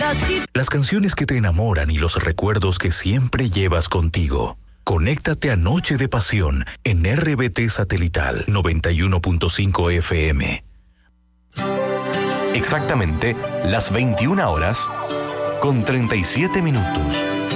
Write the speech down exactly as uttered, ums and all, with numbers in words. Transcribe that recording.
pedacito. Las canciones que te enamoran y los recuerdos que siempre llevas contigo. Conéctate a Noche de Pasión en R B T Satelital noventa y uno punto cinco F M. Exactamente las veintiuna horas con treinta y siete minutos.